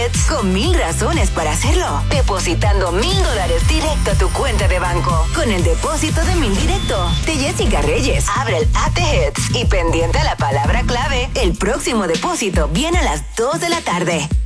Hits con 1000 razones para hacerlo. Depositando $1000 directo a tu cuenta de banco. Con el depósito de 1000 directo de Jessica Reyes. Abre el app de Hits y pendiente a la palabra clave. El próximo depósito viene a las 2 de la tarde.